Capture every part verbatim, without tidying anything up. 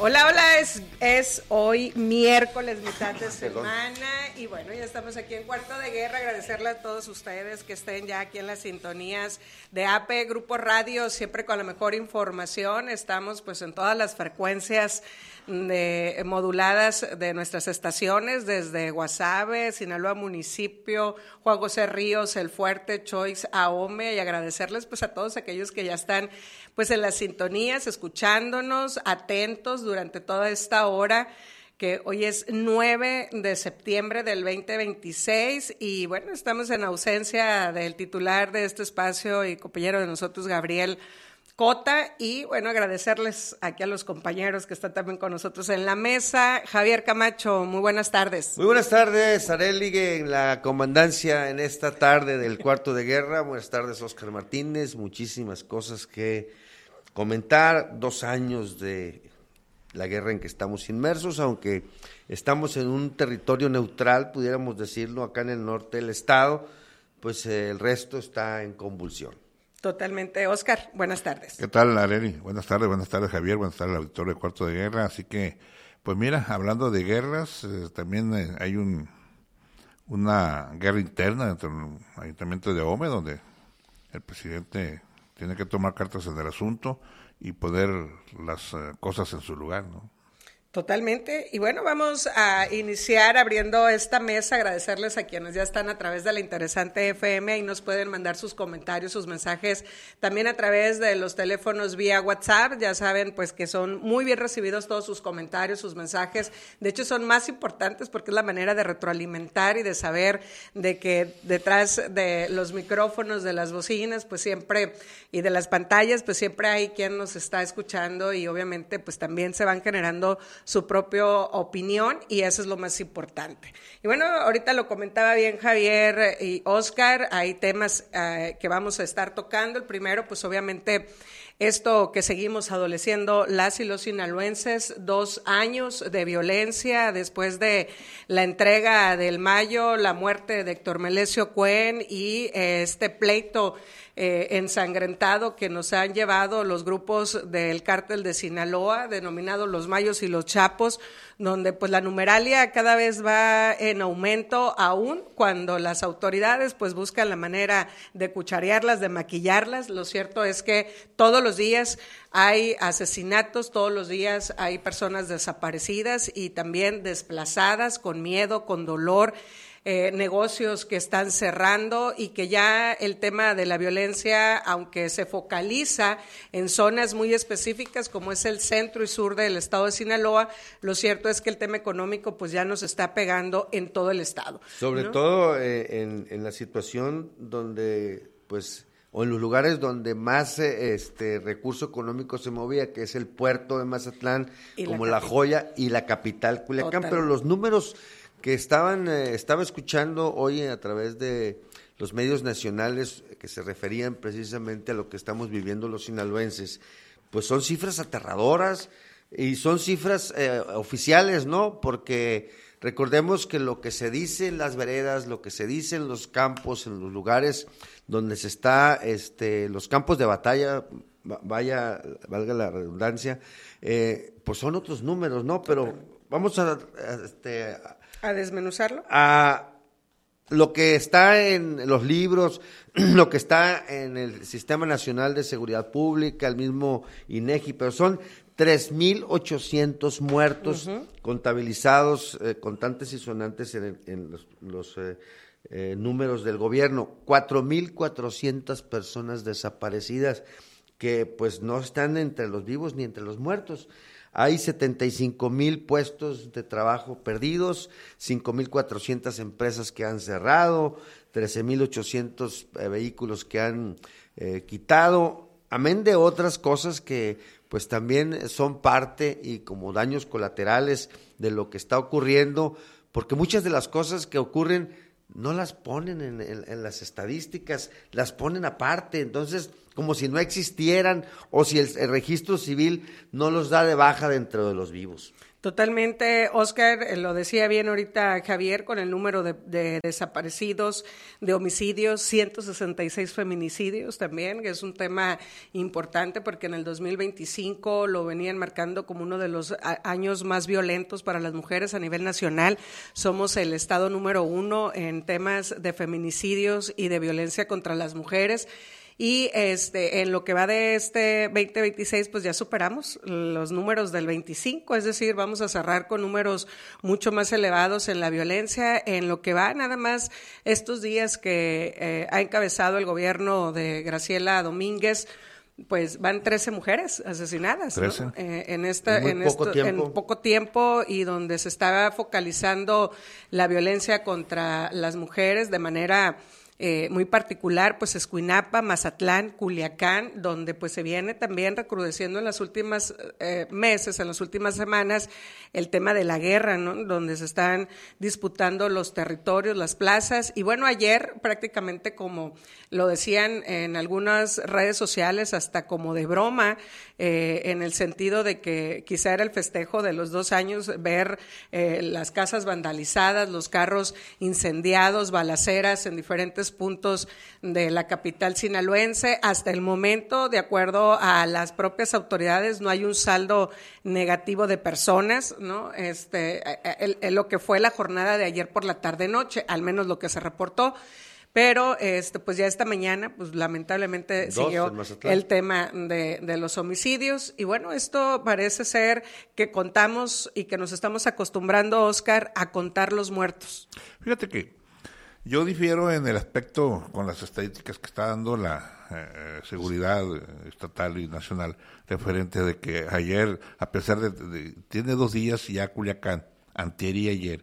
Hola, hola, es, es hoy miércoles, mitad de semana, y bueno, ya estamos aquí en Cuarto de Guerra. Agradecerle a todos ustedes que estén ya aquí en las sintonías de A P Grupo Radio, siempre con la mejor información. Estamos pues en todas las frecuencias de, moduladas de nuestras estaciones, desde Guasave, Sinaloa Municipio, Juan José Ríos, El Fuerte, Choix, Ahome, y agradecerles pues a todos aquellos que ya están pues en las sintonías, escuchándonos, atentos durante toda esta hora, que hoy es nueve de septiembre del veinte veintiséis, y bueno, estamos en ausencia del titular de este espacio y compañero de nosotros, Gabriel Cota, y bueno, agradecerles aquí a los compañeros que están también con nosotros en la mesa. Javier Camacho, muy buenas tardes. Muy buenas tardes, Arely, en la comandancia en esta tarde del Cuarto de Guerra. Buenas tardes, Óscar Martínez. Muchísimas cosas que comentar. Dos años de la guerra en que estamos inmersos, aunque estamos en un territorio neutral, pudiéramos decirlo, acá en el norte del estado, pues eh, el resto está en convulsión. Totalmente. Óscar, buenas tardes. ¿Qué tal, Arely? Buenas tardes, buenas tardes, Javier, buenas tardes al auditorio de Cuarto de Guerra. Así que, pues mira, hablando de guerras, eh, también eh, hay un una guerra interna dentro del Ayuntamiento de Ahome, donde el presidente tiene que tomar cartas en el asunto y poner las uh, cosas en su lugar, ¿no? Totalmente. Y bueno, vamos a iniciar abriendo esta mesa, agradecerles a quienes ya están a través de la interesante F M y nos pueden mandar sus comentarios, sus mensajes, también a través de los teléfonos vía WhatsApp. Ya saben pues que son muy bien recibidos todos sus comentarios, sus mensajes. De hecho son más importantes porque es la manera de retroalimentar y de saber de que detrás de los micrófonos, de las bocinas, pues siempre, y de las pantallas, pues siempre hay quien nos está escuchando, y obviamente pues también se van generando su propia opinión, y eso es lo más importante. Y bueno, ahorita lo comentaba bien Javier y Óscar, hay temas uh, que vamos a estar tocando. El primero, pues obviamente esto que seguimos adoleciendo las y los sinaloenses, dos años de violencia después de la entrega del Mayo, la muerte de Héctor Melesio Cuen y eh, este pleito Eh, ensangrentado que nos han llevado los grupos del cártel de Sinaloa, denominados los Mayos y los Chapos, donde pues la numeralia cada vez va en aumento, aún cuando las autoridades pues buscan la manera de cucharearlas, de maquillarlas. Lo cierto es que todos los días hay asesinatos, todos los días hay personas desaparecidas y también desplazadas, con miedo, con dolor. Eh, negocios que están cerrando, y que ya el tema de la violencia, aunque se focaliza en zonas muy específicas como es el centro y sur del estado de Sinaloa, lo cierto es que el tema económico pues ya nos está pegando en todo el estado. Sobre ¿no? todo eh, en, en la situación donde pues o en los lugares donde más eh, este recurso económico se movía, que es el puerto de Mazatlán, y como la, la Joya y la capital Culiacán. Total. Pero los números que estaban, eh, estaba escuchando hoy a través de los medios nacionales que se referían precisamente a lo que estamos viviendo los sinaloenses, pues son cifras aterradoras y son cifras eh, oficiales, ¿no? Porque recordemos que lo que se dice en las veredas, lo que se dice en los campos, en los lugares donde se está, este, los campos de batalla, vaya, valga la redundancia, eh, pues son otros números, ¿no? Pero vamos a, a este, a, ¿A desmenuzarlo? A lo que está en los libros, lo que está en el Sistema Nacional de Seguridad Pública, el mismo INEGI, pero son tres mil ochocientos muertos uh-huh. contabilizados, eh, contantes y sonantes en, el, en los, los eh, eh, números del gobierno, cuatro mil cuatrocientas personas desaparecidas que pues no están entre los vivos ni entre los muertos. Hay setenta y cinco mil puestos de trabajo perdidos, cinco mil cuatrocientas empresas que han cerrado, trece mil ochocientos eh, vehículos que han eh, quitado, amén de otras cosas que pues también son parte y como daños colaterales de lo que está ocurriendo, porque muchas de las cosas que ocurren no las ponen en, en, en las estadísticas, las ponen aparte, entonces como si no existieran o si el, el registro civil no los da de baja dentro de los vivos. Totalmente, Oscar, eh, lo decía bien ahorita Javier, con el número de, de desaparecidos, de homicidios, ciento sesenta y seis feminicidios también, que es un tema importante porque en el dos mil veinticinco lo venían marcando como uno de los a, años más violentos para las mujeres a nivel nacional. Somos el estado número uno en temas de feminicidios y de violencia contra las mujeres. Y este, en lo que va de este veinte veintiséis, pues ya superamos los números del veinticinco, es decir, vamos a cerrar con números mucho más elevados en la violencia, en lo que va nada más estos días que eh, ha encabezado el gobierno de Graciela Domínguez. Pues van trece mujeres asesinadas, ¿no? eh, en esta en, en, poco esto, en poco tiempo, y donde se estaba focalizando la violencia contra las mujeres de manera Eh, muy particular, pues Escuinapa, Mazatlán, Culiacán, donde pues se viene también recrudeciendo en las últimas eh, meses, en las últimas semanas, el tema de la guerra, ¿no? Donde se están disputando los territorios, las plazas, y bueno, ayer prácticamente, como lo decían en algunas redes sociales, hasta como de broma, eh, en el sentido de que quizá era el festejo de los dos años, ver eh, las casas vandalizadas, los carros incendiados, balaceras en diferentes puntos de la capital sinaloense. Hasta el momento, de acuerdo a las propias autoridades, no hay un saldo negativo de personas, ¿no? Este, el, el, lo que fue la jornada de ayer por la tarde-noche, al menos lo que se reportó. Pero este, pues ya esta mañana, pues lamentablemente Dos, siguió el, el tema de, de los homicidios. Y bueno, esto parece ser que contamos y que nos estamos acostumbrando, Oscar, a contar los muertos. Fíjate que yo difiero en el aspecto con las estadísticas que está dando la eh, seguridad estatal y nacional, referente de que ayer, a pesar de, de tiene dos días ya Culiacán, antier y ayer,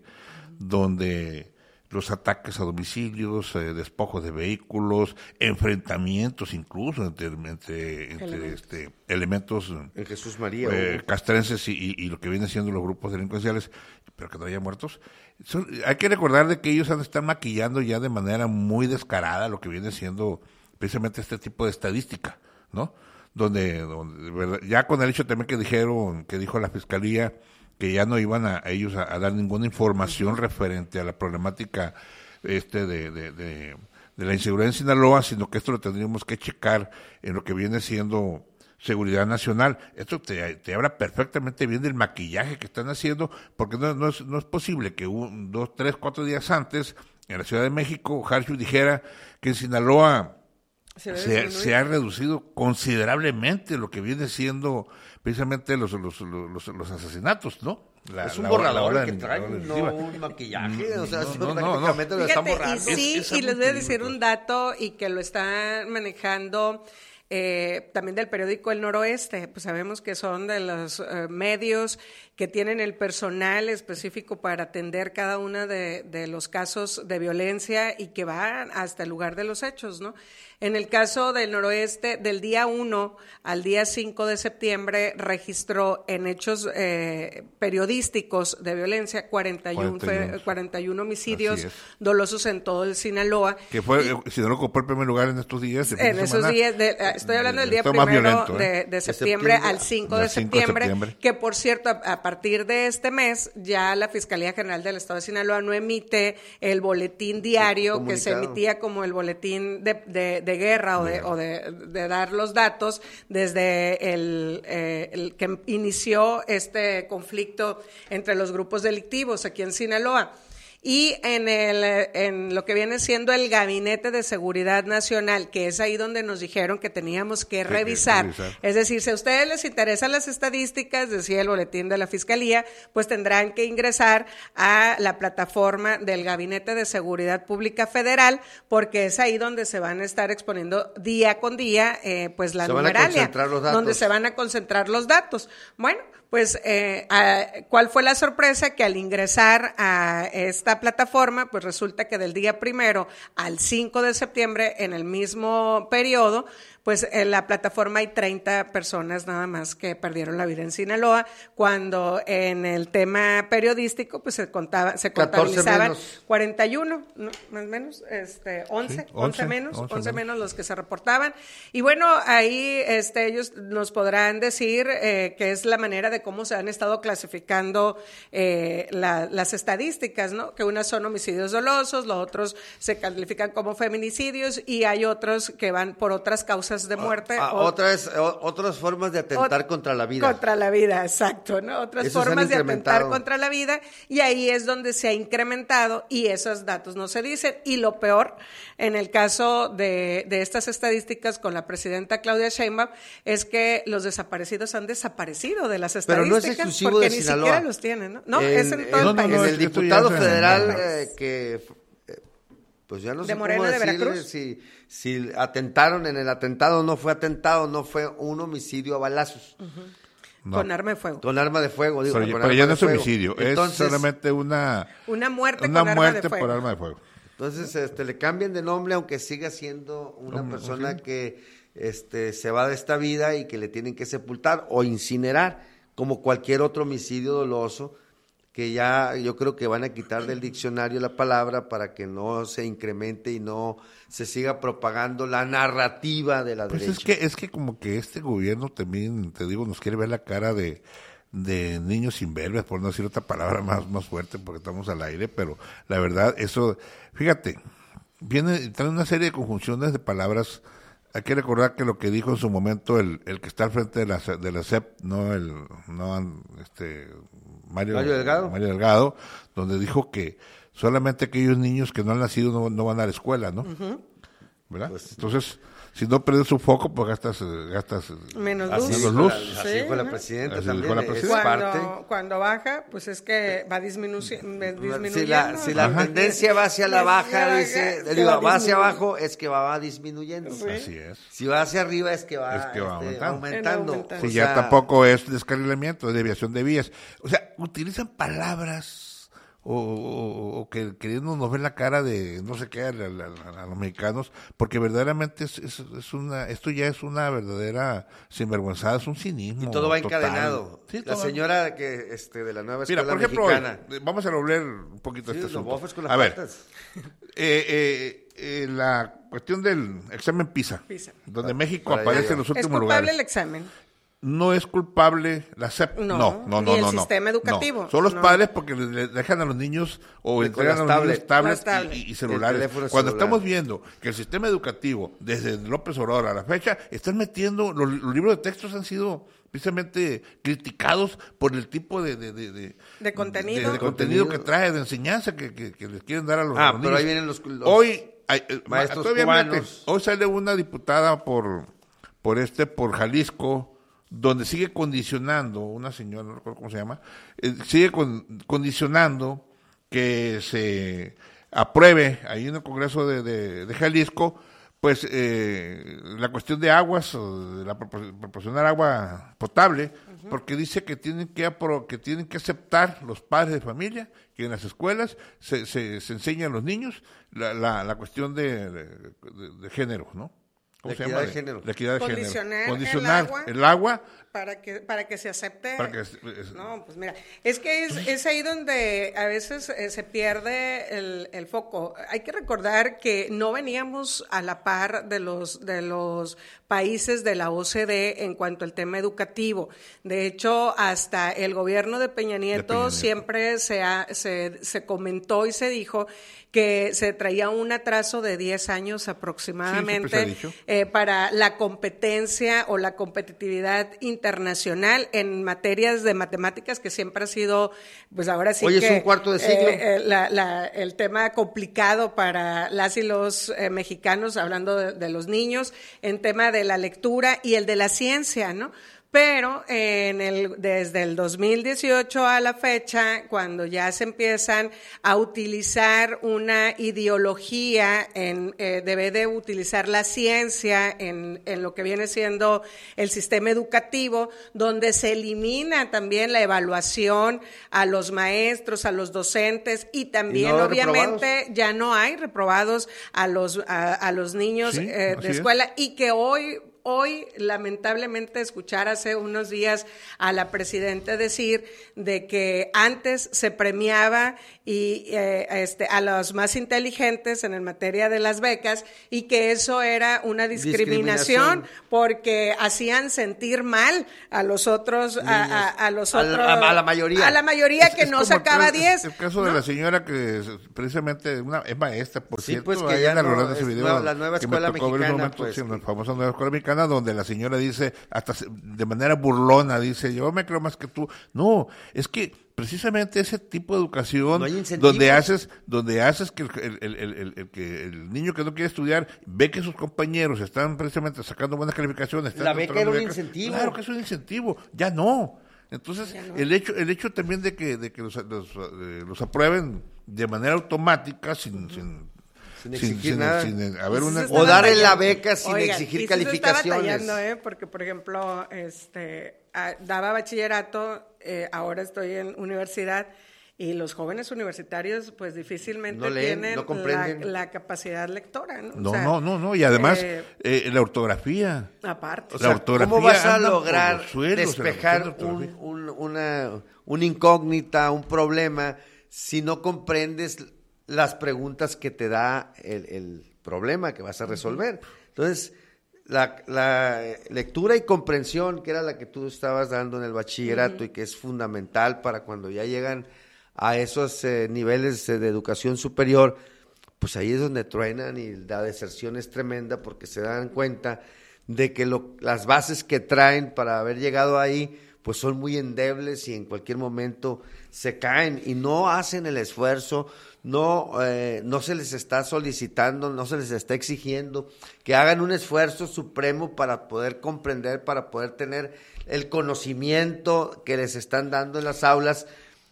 donde los ataques a domicilios, eh, despojos de vehículos, enfrentamientos incluso entre, entre, entre elementos, este, elementos en Jesús María, eh, castrenses y, y, y lo que vienen siendo los grupos delincuenciales, pero que no haya muertos. Son, hay que recordar de que ellos están maquillando ya de manera muy descarada lo que viene siendo precisamente este tipo de estadística, ¿no? Donde, donde ¿verdad? Ya con el hecho también que dijeron, que dijo la Fiscalía, que ya no iban a, a ellos a, a dar ninguna información referente a la problemática este de, de, de, de la inseguridad en Sinaloa, sino que esto lo tendríamos que checar en lo que viene siendo seguridad nacional. Esto te, te habla perfectamente bien del maquillaje que están haciendo, porque no, no, es, no es posible que un, dos, tres, cuatro días antes, en la Ciudad de México, Harshu dijera que en Sinaloa se, se, se ha reducido considerablemente lo que viene siendo precisamente los los los, los asesinatos, ¿no? La, es un la, borrador la el que traen, no un maquillaje, o sea, no, no, prácticamente no, no. lo Fíjate, están borrando. Y sí, es, es y les voy a decir un dato y que lo están manejando eh, también del periódico El Noroeste. Pues sabemos que son de los eh, medios que tienen el personal específico para atender cada uno de, de los casos de violencia y que van hasta el lugar de los hechos, ¿no? En el caso del Noroeste, del día uno al día cinco de septiembre, registró en hechos eh, periodísticos de violencia cuarenta y uno, cuarenta y uno. cuarenta y uno homicidios dolosos en todo el Sinaloa. Que fue, y, Sinaloa ocupó el primer lugar en estos días. En esos semana. días, de, estoy hablando del día primero violento, ¿eh? de, de, septiembre de septiembre al cinco de septiembre, septiembre, que por cierto, a, a partir de este mes, ya la Fiscalía General del Estado de Sinaloa no emite el boletín diario que se emitía como el boletín de, de, de guerra o, de, o de, de dar los datos desde el, eh, el que inició este conflicto entre los grupos delictivos aquí en Sinaloa. Y en el en lo que viene siendo el Gabinete de Seguridad Nacional, que es ahí donde nos dijeron que teníamos que revisar. revisar. Es decir, si a ustedes les interesan las estadísticas, decía el boletín de la Fiscalía, pues tendrán que ingresar a la plataforma del Gabinete de Seguridad Pública Federal, porque es ahí donde se van a estar exponiendo día con día eh, pues la se numeralia, donde se van a concentrar los datos. Bueno, pues eh, a, ¿cuál fue la sorpresa? Que al ingresar a esta plataforma, pues resulta que del día primero al cinco de septiembre, en el mismo periodo, pues en la plataforma hay treinta personas nada más que perdieron la vida en Sinaloa, cuando en el tema periodístico pues se contaba, se contabilizaban cuarenta y uno, ¿no? Más o menos, este, once, sí, once, once menos, once once menos. menos los que se reportaban. Y bueno, ahí este, ellos nos podrán decir eh, que es la manera de cómo se han estado clasificando eh, la, las estadísticas, ¿no? Que unas son homicidios dolosos, los otros se califican como feminicidios y hay otros que van por otras causas de muerte. Ah, o, otras, o, otras formas de atentar ot- contra la vida. Contra la vida, exacto, ¿no? Otras Esos formas han de atentar incrementado. contra la vida y ahí es donde se ha incrementado y esos datos no se dicen. Y lo peor, en el caso de, de estas estadísticas con la presidenta Claudia Sheinbaum, es que los desaparecidos han desaparecido de las Pero no es estadísticas exclusivo porque de ni Sinaloa. siquiera los tienen, ¿no? No, es en todo no, el no, país. no, en es el que esto diputado ya es federal en- eh, que eh, pues ya no ¿De sé Morena, cómo de decirle Veracruz? si, si atentaron en el atentado, no fue atentado, no fue un homicidio a balazos, No. Con arma de fuego. con arma de fuego, digo, Pero, con pero arma ya no de es fuego. homicidio, Entonces, es solamente una, Una muerte una con arma muerte de fuego. por arma de fuego. Entonces, este, le cambian de nombre, aunque siga siendo una Hombre, persona sí. que este, se va de esta vida y que le tienen que sepultar o incinerar, como cualquier otro homicidio doloso, que ya yo creo que van a quitar del diccionario la palabra para que no se incremente y no se siga propagando la narrativa de la Pues derecha. es que es que como que este gobierno también, te digo, nos quiere ver la cara de, de niños imberbes, por no decir otra palabra más, más fuerte porque estamos al aire, pero la verdad, eso, fíjate, viene, trae una serie de conjunciones de palabras. Hay que recordar que lo que dijo en su momento el, el que está al frente de la, de la C E P, no el, no este, Mario, Mario Delgado. Mario Delgado, donde dijo que solamente aquellos niños que no han nacido no, no van a la escuela, ¿no? ¿Verdad? Pues- Entonces, si no prendes su foco, pues gastas, eh, gastas eh, Menos Así luz. menos dijo luz. la, así Sí, dijo la ¿no? presidenta Así también, dijo la es presidenta. parte. Cuando, cuando baja, pues es que va disminu- disminuyendo. Si la, si la Ajá. tendencia va hacia la Va baja, hacia dice, baja, digo, va va hacia disminuyendo. abajo, es que va, va disminuyendo. Sí. Así es. Si va hacia arriba es que va, Es que va este, aumentando. aumentando. Aumentando. O Sí, ya sea, tampoco es descarrilamiento, es desviación de vías. O sea, utilizan palabras o, o- o que queriéndonos ver la cara de no sé qué a, a- a- a los mexicanos, porque verdaderamente es, es, es una, esto ya es una verdadera sinvergüenzada, es un cinismo. Y todo va total. encadenado. Sí, la todo- señora que este de la nueva Mira, escuela por ejemplo, hoy, mexicana. eh, vamos a volver un poquito a Sí, este los asunto. bofes con las A ver, patas. eh, eh, eh, la cuestión del examen PISA, PISA. donde México para aparece allá. en los ¿Es últimos culpable lugares. el examen? No es culpable la C E P. No, No, no, no, ni el no, no. sistema educativo. No. Son los No. padres porque le, le dejan a los niños o Con entregan a las los niños tablets. tablets Las y- tablets. y, y celulares. El teléfono Cuando celular. estamos viendo que el sistema educativo, desde López Obrador a la fecha, están metiendo, los, los libros de textos han sido precisamente criticados por el tipo de... De, de, de- De contenido. de- de contenido que trae, de enseñanza que, que, que les quieren dar a los, Ah, a los pero niños. ahí vienen los- los Hoy, hay, eh, maestros todavía cubanos. mete- hoy sale una diputada por, por este, por Jalisco, donde sigue condicionando, una señora, no recuerdo cómo se llama, eh, sigue con- condicionando que se apruebe ahí en el Congreso de, de, de Jalisco, pues eh, la cuestión de aguas, o de la propor- proporcionar agua potable, porque dice que tienen que apro- que tienen que aceptar los padres de familia que en las escuelas se, se, se enseña a los niños la, la, la cuestión de, de, de- de género, ¿no? La se equidad llama? de género. La equidad de Condicionar género. el Condicionar agua. el agua Para que, para que se acepte. para que es- es- No, pues mira, es que es, es ahí donde a veces eh, se pierde el, el foco. Hay que recordar que no veníamos a la par de los, de los países de la O C D en cuanto al tema educativo. De hecho, hasta el gobierno de Peña Nieto, De Peña Nieto. siempre se, ha, se, se comentó y se dijo que se traía un atraso de diez años aproximadamente se ha dicho. eh, para la competencia o la competitividad internacional en materias de matemáticas, que siempre ha sido, pues ahora sí Hoy es que, un cuarto de siglo. eh, eh, la- la- el tema complicado para las y los eh, mexicanos, hablando de, de los niños, en tema de la lectura y el de la ciencia, ¿no? Pero en el, desde el dos mil dieciocho a la fecha, cuando ya se empiezan a utilizar una ideología, en, eh, debe de utilizar la ciencia en, en lo que viene siendo el sistema educativo, donde se elimina también la evaluación a los maestros, a los docentes y también ¿Y no hay obviamente ya no hay reprobados a los, a, a los niños Sí, eh, así de es. escuela y que hoy hoy, lamentablemente, escuchar hace unos días a la presidenta decir de que antes se premiaba y eh, este, a los más inteligentes en materia de las becas y que eso era una discriminación, discriminación. porque hacían sentir mal a los otros, a, a, a los a otros, la, a la mayoría, a la mayoría es, que es no sacaba diez. El caso ¿no? de la señora que precisamente una, es maestra, por sí, cierto, pues que ya no, es video nueva, la nueva escuela mexicana, momento, pues, sí, la famosa nueva escuela mexicana, donde la señora dice, hasta de manera burlona, dice, yo me creo más que tú. No, es que precisamente ese tipo de educación no donde haces donde haces que el, el, el, el, el, que el niño que no quiere estudiar ve que sus compañeros están precisamente sacando buenas calificaciones. La beca era un becas. incentivo. Claro que es un incentivo, ya no. Entonces, no. el hecho el hecho también de que de que los, los, eh, los aprueben de manera automática, sin... Uh-huh. sin Sin exigir sin, nada. Sin, sin haber una... O darle la beca sin Oigan, exigir y calificaciones. Se está ¿eh? Porque, por ejemplo, este, a, daba bachillerato, eh, ahora estoy en universidad, y los jóvenes universitarios, pues, difícilmente no leen, tienen no la, la capacidad lectora, ¿no? No, o sea, no, no, no, y además, eh, eh, la ortografía. Aparte. O sea, la ortografía ¿cómo vas a lograr suelos, despejar un, un, una, una incógnita, un problema, si no comprendes las preguntas que te da el, el problema que vas a resolver? Entonces, la, la lectura y comprensión, que era la que tú estabas dando en el bachillerato, uh-huh, y que es fundamental para cuando ya llegan a esos eh, niveles eh, de educación superior, pues ahí es donde truenan y la deserción es tremenda, porque se dan cuenta de que lo, las bases que traen para haber llegado ahí, pues son muy endebles y en cualquier momento se caen y no hacen el esfuerzo, no, eh, no se les está solicitando, no se les está exigiendo que hagan un esfuerzo supremo para poder comprender, para poder tener el conocimiento que les están dando en las aulas,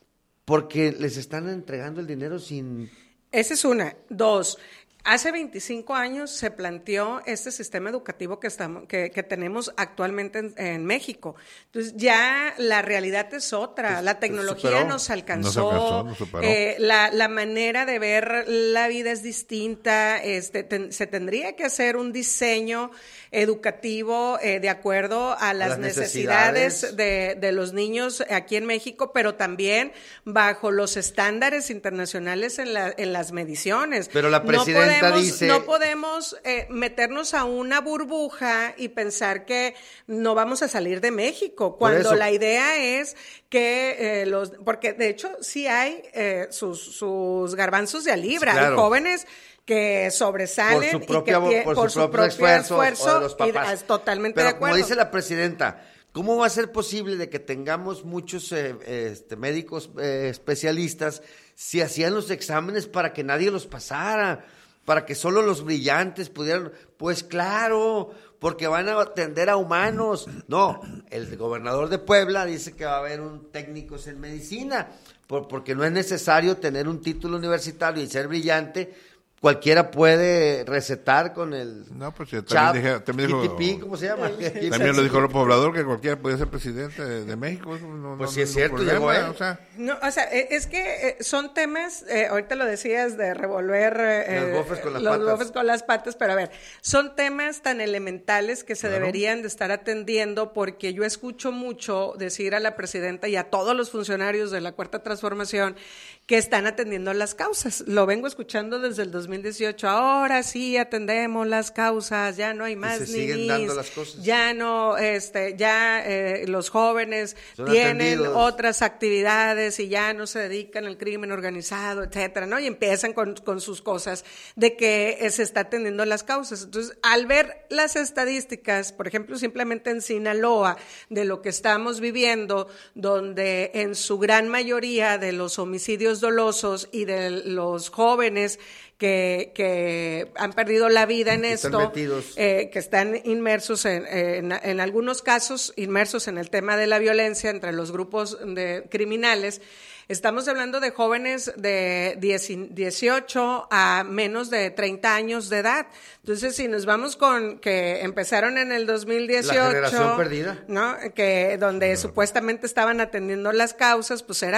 porque les están entregando el dinero sin... Esa es una. Dos, hace veinticinco años se planteó este sistema educativo que estamos, que, que tenemos actualmente en, en México. Entonces ya la realidad es otra, pues, la tecnología superó, nos alcanzó, nos alcanzó nos superó. Eh, la, la manera de ver la vida es distinta, este, ten, se tendría que hacer un diseño educativo eh, de acuerdo a las, a las necesidades, necesidades de, de los niños aquí en México, pero también bajo los estándares internacionales en, la, en las mediciones. Pero la presidenta no podemos, dice... No podemos eh, meternos a una burbuja y pensar que no vamos a salir de México, cuando la idea es que eh, los... Porque de hecho sí hay eh, sus, sus garbanzos de a libra, claro, hay jóvenes que sobresalen por su propia, y que por, por su su propio esfuerzo, esfuerzo o de los papás. Y es totalmente Pero de acuerdo. Como dice la presidenta, ¿cómo va a ser posible de que tengamos muchos eh, este, médicos eh, especialistas si hacían los exámenes para que nadie los pasara, para que solo los brillantes pudieran? Pues claro, porque van a atender a humanos. No, el gobernador de Puebla dice que va a haber un técnicos en medicina, por, porque no es necesario tener un título universitario y ser brillante. Cualquiera puede recetar con el no, pues sí, Chap, también dije, también dijo, P, ¿cómo se llama? También lo dijo el poblador, que cualquiera puede ser presidente de, de México. No, pues no, sí es no, cierto, problema, llegó él. O sea, no, o sea, es que son temas, eh, ahorita lo decías, de revolver eh, los bofes con las los patas. bofes con las patas, pero a ver, son temas tan elementales que se claro. deberían de estar atendiendo, porque yo escucho mucho decir a la presidenta y a todos los funcionarios de la Cuarta Transformación que están atendiendo las causas. Lo vengo escuchando desde el dos mil dieciocho. Ahora sí atendemos las causas, ya no hay más y se ni siguen dando las cosas. Ya no, este, ya eh, los jóvenes Son tienen atendidos. otras actividades y ya no se dedican al crimen organizado, etcétera, ¿no? Y empiezan con, con sus cosas de que eh, se está atendiendo las causas. Entonces, al ver las estadísticas, por ejemplo, simplemente en Sinaloa, de lo que estamos viviendo, donde en su gran mayoría de los homicidios dolosos y de los jóvenes que, que han perdido la vida en esto, eh, que están inmersos en, en, en algunos casos, inmersos en el tema de la violencia entre los grupos de criminales. Estamos hablando de jóvenes de dieciocho a menos de treinta años de edad. Entonces, si nos vamos con que empezaron en el dos mil dieciocho, la generación perdida, ¿no? Que donde no. supuestamente estaban atendiendo las causas, pues eran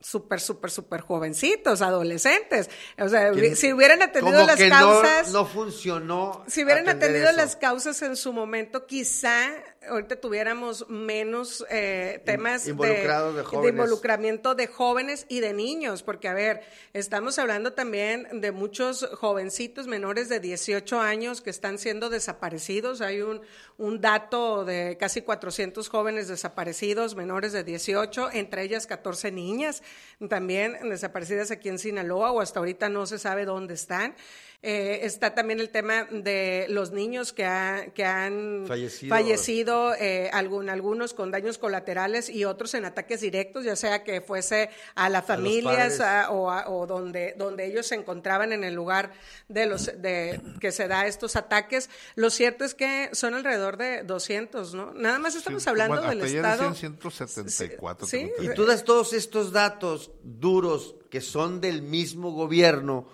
súper, súper, súper jovencitos, adolescentes. O sea, si hubieran atendido como las que causas... No, no funcionó. Si hubieran atendido eso. las causas en su momento, quizá ahorita tuviéramos menos eh, temas Involucrados de, de jóvenes. de involucramiento de jóvenes y de niños, porque a ver, estamos hablando también de muchos jovencitos menores de dieciocho años que están siendo desaparecidos. Hay un, un dato de casi cuatrocientos jóvenes desaparecidos menores de dieciocho, entre ellas catorce niñas también desaparecidas aquí en Sinaloa, o hasta ahorita no se sabe dónde están. Eh, está también el tema de los niños que, ha, que han fallecido, fallecido eh, algún, algunos con daños colaterales y otros en ataques directos, ya sea que fuese a las familias a, o, a, o donde, donde ellos se encontraban en el lugar de los de que se da estos ataques. Lo cierto es que son alrededor de doscientos, ¿no? Nada más estamos sí, hablando bueno, del hasta estado. ciento setenta y cuatro. Sí, y tú das todos estos datos duros que son del mismo gobierno,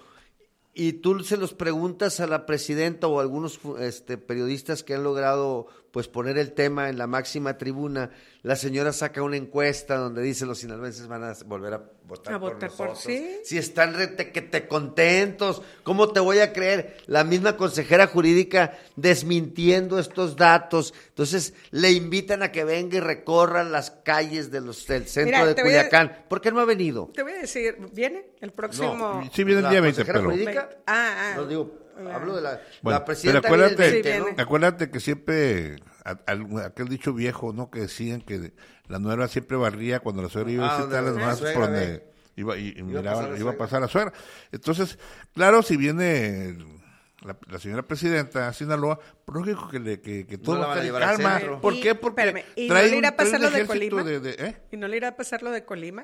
y tú se los preguntas a la presidenta o a algunos este, periodistas que han logrado pues poner el tema en la máxima tribuna. La señora saca una encuesta donde dice los sinaloenses van a volver a votar, a por votar nosotros. Por sí. Si están retequete contentos, ¿cómo te voy a creer? La misma consejera jurídica desmintiendo estos datos. Entonces le invitan a que venga y recorran las calles de los, del centro Mira, de Culiacán. A, ¿Por qué no ha venido? Te voy a decir, ¿viene el próximo? No, sí viene el día veinte, pero... Jurídica, ah, ah. No digo, ah. hablo de la, bueno, la presidenta. Pero acuérdate, veinte, ¿no? acuérdate que siempre, a, a, aquel dicho viejo, ¿no? Que decían que la nuera siempre barría cuando la suegra iba a visitar a las mamás por donde iba, y, y iba, miraba, a iba a pasar la suegra. Entonces, claro, si viene la, la señora presidenta a Sinaloa, lógico que, le, que, que todo no va a estar en calma. ¿Por y, qué? Porque espérame, ¿y trae no le irá a pasar lo de ejército Colima? De, de, ¿eh? ¿Y no le irá a pasar lo de Colima?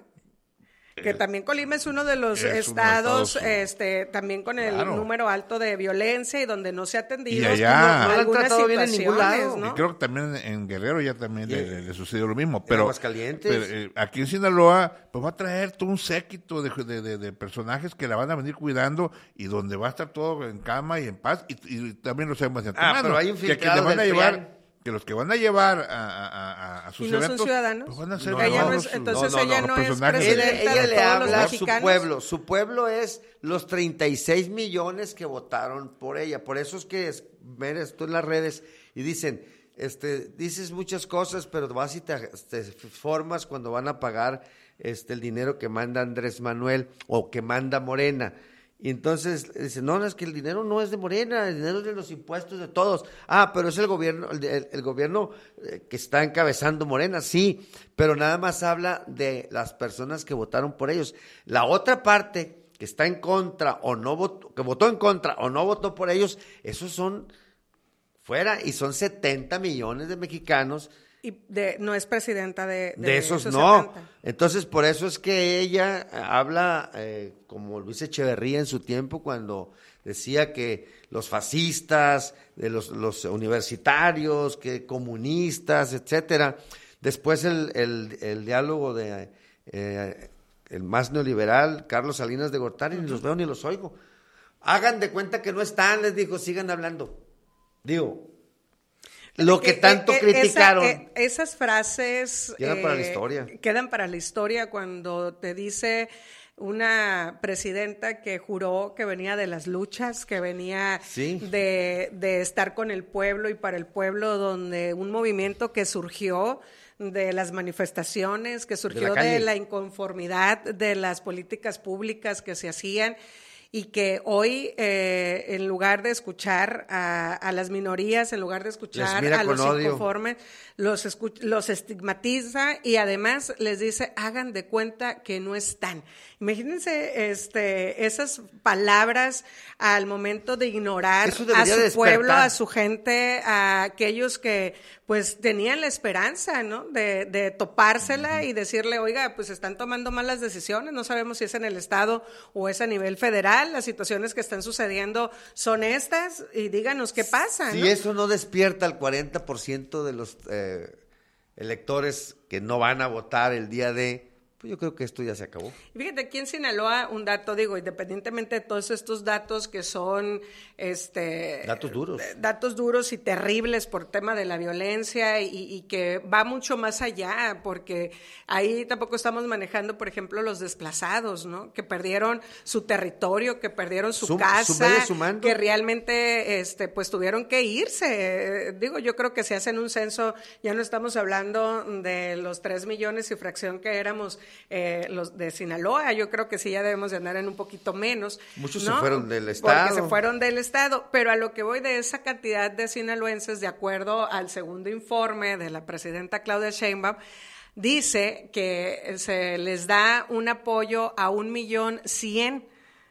Que también Colima es uno de los es estados, de Estados, este, también con el claro. número alto de violencia y donde no se ha atendido y allá, como no algunas situaciones, ¿no? Y creo que también en Guerrero ya también le, le, le sucedió lo mismo, pero, Aguascalientes. pero eh, aquí en Sinaloa pues va a traer todo un séquito de, de, de, de personajes que la van a venir cuidando y donde va a estar todo en calma y en paz y, y también lo sabemos de antemano, ah, pero hay que, que le van a llevar que los que van a llevar a, a, a, a sus ¿Y no eventos son ciudadanos? Pues van a ser no, ella no, no es, entonces no, no, ella no, no es personajes. presidenta ella, ella de le todos habla los a su mexicanos. pueblo. Su pueblo es los treinta y seis millones que votaron por ella. Por eso es que es, ver esto en las redes y dicen, este, dices muchas cosas, pero vas y te, te formas cuando van a pagar este el dinero que manda Andrés Manuel o que manda Morena. Y entonces dicen, no, no, es que el dinero no es de Morena, el dinero es de los impuestos de todos. Ah, pero es el gobierno, el, el, el gobierno eh, que está encabezando Morena, sí, pero nada más habla de las personas que votaron por ellos. La otra parte que está en contra o no votó, que votó en contra o no votó por ellos, esos son fuera y son setenta millones de mexicanos. Y de, no es presidenta de, de, de esos, esos no. setenta. Entonces, por eso es que ella habla eh, como Luis Echeverría en su tiempo, cuando decía que los fascistas, de los, los universitarios, que comunistas, etcétera. Después el, el, el diálogo de eh, el más neoliberal, Carlos Salinas de Gortari, uh-huh. Ni los veo ni los oigo. Hagan de cuenta que no están, les dijo, sigan hablando. Digo, lo que tanto eh, eh, criticaron. Esa, eh, esas frases quedan eh, para la historia. Quedan para la historia cuando te dice una presidenta que juró que venía de las luchas, que venía sí. de, de estar con el pueblo y para el pueblo, donde un movimiento que surgió de las manifestaciones, que surgió de la, de la inconformidad de las políticas públicas que se hacían. Y que hoy, eh, en lugar de escuchar a, a las minorías, en lugar de escuchar a los odio. inconformes, los, escuch- los estigmatiza y además les dice, hagan de cuenta que no están. Imagínense este, esas palabras al momento de ignorar a su despertar. pueblo, a su gente, a aquellos que pues tenían la esperanza, ¿no? De, de topársela y decirle, oiga, pues están tomando malas decisiones, no sabemos si es en el Estado o es a nivel federal, las situaciones que están sucediendo son estas y díganos qué pasa, Si ¿no? eso no despierta al cuarenta por ciento de los eh, electores que no van a votar el día de, pues yo creo que esto ya se acabó. Fíjate, aquí en Sinaloa, un dato, digo, independientemente de todos estos datos que son, este... Datos duros. Datos duros y terribles por tema de la violencia y, y que va mucho más allá, porque ahí tampoco estamos manejando, por ejemplo, los desplazados, ¿no? Que perdieron su territorio, que perdieron su, su casa, su que realmente, este, pues tuvieron que irse. Digo, yo creo que si hacen un censo, ya no estamos hablando de los tres millones y fracción que éramos eh, los de Sinaloa, yo creo que sí ya debemos de andar en un poquito menos. Muchos ¿no? se fueron del estado. Porque se fueron del estado, pero a lo que voy de esa cantidad de sinaloenses, de acuerdo al segundo informe de la presidenta Claudia Sheinbaum, dice que se les da un apoyo a un millón cien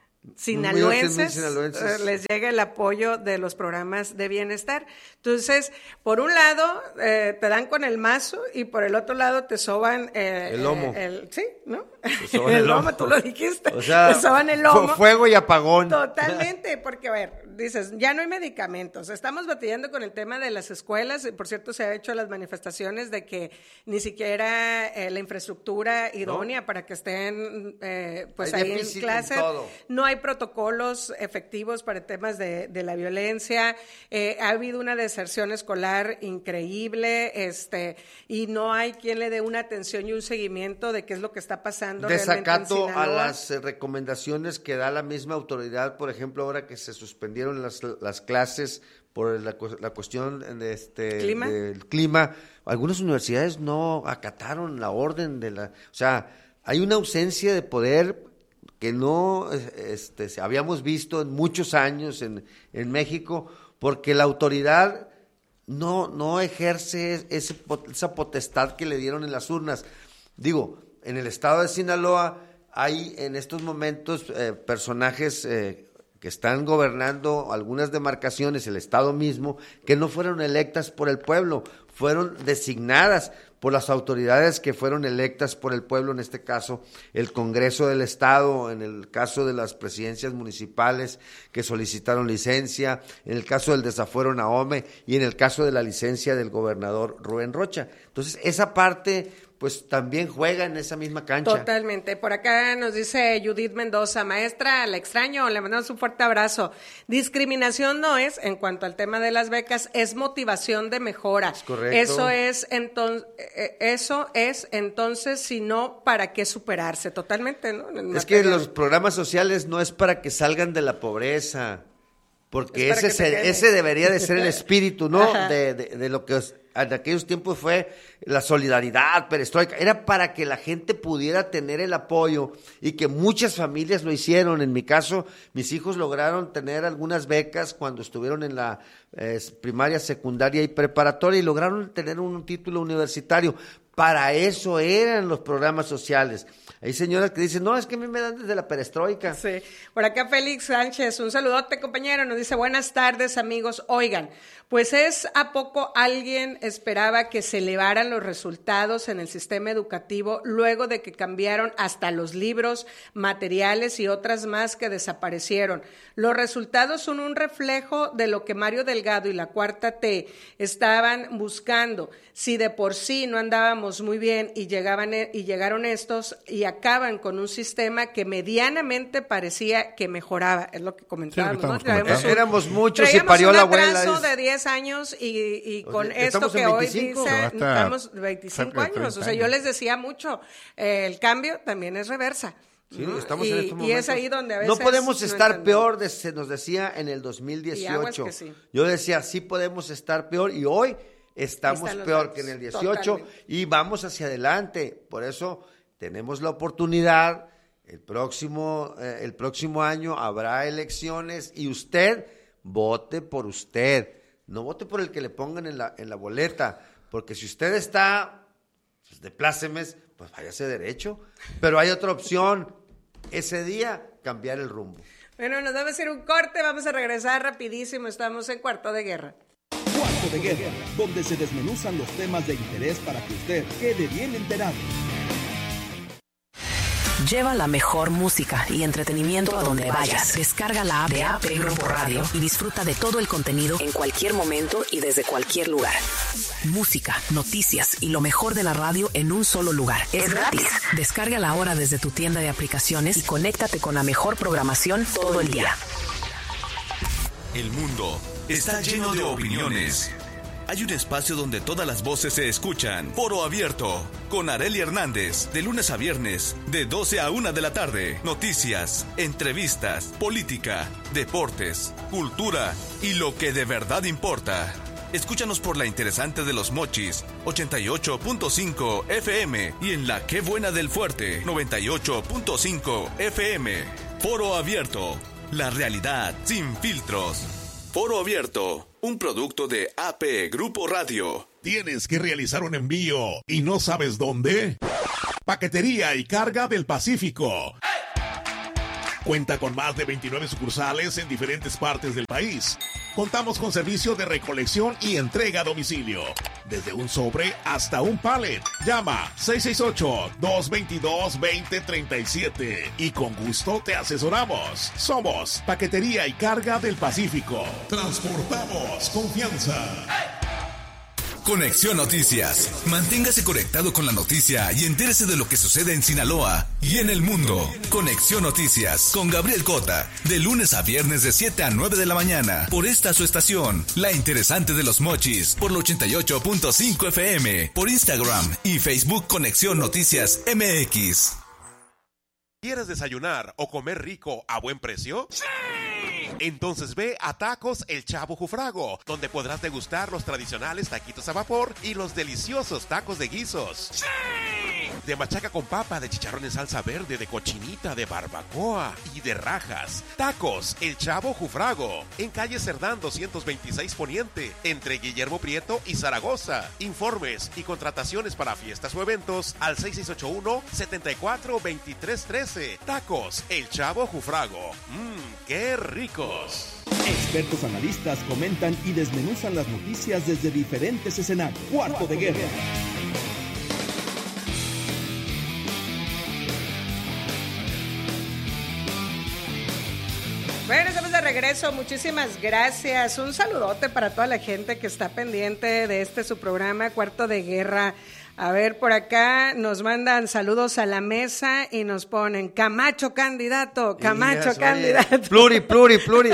sinaloenses, sinaloenses, les llega el apoyo de los programas de bienestar. Entonces, por un lado, eh, te dan con el mazo y por el otro lado te soban eh, el lomo. Eh, el, sí, ¿no? El, el lomo, lomo, tú lo dijiste. O sea, te soban el lomo. Fuego y apagón. Totalmente, porque a ver, dices, ya no hay medicamentos. Estamos batallando con el tema de las escuelas. Por cierto, se ha hecho las manifestaciones de que ni siquiera eh, la infraestructura idónea ¿no? para que estén eh, pues hay ahí en clase. No hay protocolos efectivos para temas de, de la violencia. Eh, ha habido una deserción escolar increíble, este, y no hay quien le dé una atención y un seguimiento de qué es lo que está pasando. Desacato a las eh, recomendaciones que da la misma autoridad, por ejemplo, ahora que se suspendieron las, las clases por la, la cuestión de este, ¿Clima? del clima, algunas universidades no acataron la orden de la, o sea, hay una ausencia de poder que no este, habíamos visto en muchos años en, en México, porque la autoridad no, no ejerce ese, esa potestad que le dieron en las urnas. Digo, en el estado de Sinaloa hay en estos momentos eh, personajes eh, que están gobernando algunas demarcaciones, el estado mismo, que no fueron electas por el pueblo, fueron designadas por las autoridades que fueron electas por el pueblo, en este caso el Congreso del Estado, en el caso de las presidencias municipales que solicitaron licencia, en el caso del desafuero Nahome y en el caso de la licencia del gobernador Rubén Rocha. Entonces, esa parte pues también juega en esa misma cancha. Totalmente. Por acá nos dice Judith Mendoza, maestra, la extraño, le mandamos un fuerte abrazo. Discriminación no es, en cuanto al tema de las becas, es motivación de mejora. Es correcto. Eso es, entonces, eso es, entonces, si no, ¿para qué superarse? Totalmente, ¿no? En es que los programas sociales no es para que salgan de la pobreza, porque ese, se, ese debería de ser el espíritu, ¿no? De, de, de lo que en aquellos tiempos fue la solidaridad, perestroika, era para que la gente pudiera tener el apoyo y que muchas familias lo hicieron. En mi caso, mis hijos lograron tener algunas becas cuando estuvieron en la eh, primaria, secundaria y preparatoria y lograron tener un título universitario. Para eso eran los programas sociales. Hay señoras que dicen, no, es que a mí me dan desde la perestroika. Sí. Por acá Félix Sánchez, un saludote, compañero, nos dice, buenas tardes, amigos. Oigan, pues es a poco alguien esperaba que se elevaran los resultados en el sistema educativo luego de que cambiaron hasta los libros, materiales y otras más que desaparecieron. Los resultados son un reflejo de lo que Mario Delgado y la Cuarta T estaban buscando. Si de por sí no andábamos muy bien y llegaban y llegaron estos y acaban con un sistema que medianamente parecía que mejoraba, es lo que comentábamos, sí, ¿no? Comentando. Un, Éramos muchos y parió la abuela. Traíamos un atraso de diez años y, y con sea, esto que hoy dice, estamos veinticinco años, o sea, yo les decía mucho, eh, el cambio también es reversa. Sí, ¿no? Estamos y, en estos momentos. Y es ahí donde a veces no podemos no estar entendemos. peor, de, se nos decía en el dos mil dieciocho. Que sí. Yo decía, sí podemos estar peor y hoy estamos peor que en el dieciocho. Totalmente. Y vamos hacia adelante. Por eso tenemos la oportunidad. El próximo, eh, el próximo año habrá elecciones y usted vote por usted. No vote por el que le pongan en la, en la boleta. Porque si usted está pues, de plácemes, pues váyase derecho. Pero hay otra opción. Ese día, cambiar el rumbo. Bueno, nos vamos a hacer un corte, vamos a regresar rapidísimo, estamos en Cuarto de Guerra. Cuarto de Guerra, donde se desmenuzan los temas de interés para que usted quede bien enterado. Lleva la mejor música y entretenimiento a donde vayas. Descarga la app de A P Grupo Radio y disfruta de todo el contenido en cualquier momento y desde cualquier lugar. Música, noticias y lo mejor de la radio en un solo lugar. Es gratis. Descárgala ahora desde tu tienda de aplicaciones y conéctate con la mejor programación todo el día. El mundo está lleno de opiniones. Hay un espacio donde todas las voces se escuchan. Foro Abierto, con Arely Hernández, de lunes a viernes, de doce a una de la tarde. Noticias, entrevistas, política, deportes, cultura y lo que de verdad importa. Escúchanos por la interesante de Los Mochis, ochenta y ocho punto cinco F M, y en la Qué Buena del Fuerte, noventa y ocho punto cinco F M. Foro Abierto, la realidad sin filtros. Foro Abierto, un producto de A P Grupo Radio. ¿Tienes que realizar un envío y no sabes dónde? Paquetería y Carga del Pacífico. Cuenta con más de veintinueve sucursales en diferentes partes del país. Contamos con servicio de recolección y entrega a domicilio. Desde un sobre hasta un pallet. Llama seis seis ocho, dos dos dos, dos cero tres siete y con gusto te asesoramos. Somos Paquetería y Carga del Pacífico. Transportamos confianza. Conexión Noticias. Manténgase conectado con la noticia y entérese de lo que sucede en Sinaloa y en el mundo. Conexión Noticias con Gabriel Cota, de lunes a viernes de siete a nueve de la mañana, por esta su estación, La Interesante de Los Mochis, por la ochenta y ocho punto cinco F M, por Instagram y Facebook Conexión Noticias M X. ¿Quieres desayunar o comer rico a buen precio? ¡Sí! Entonces ve a Tacos El Chavo Jufrago, donde podrás degustar los tradicionales taquitos a vapor y los deliciosos tacos de guisos. ¡Sí! De machaca con papa, de chicharrón en salsa verde, de cochinita, de barbacoa y de rajas. Tacos El Chavo Jufrago, en calle Cerdán doscientos veintiséis Poniente, entre Guillermo Prieto y Zaragoza. Informes y contrataciones para fiestas o eventos al seis seis ocho uno, siete cuatro, dos tres uno tres. Tacos El Chavo Jufrago. Mmm, qué ricos. Expertos analistas comentan y desmenuzan las noticias desde diferentes escenarios. Cuarto de Guerra. Bueno, estamos de regreso. Muchísimas gracias. Un saludote para toda la gente que está pendiente de este su programa, Cuarto de Guerra. A ver, por acá nos mandan saludos a la mesa y nos ponen Camacho candidato, Camacho Yes, candidato. Oye, pluri, pluri, pluri.